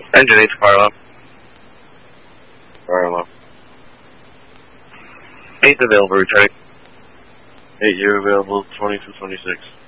Engine 8 fire alarm. Fire alarm. 8 available, returning. 8, you're available, 2226.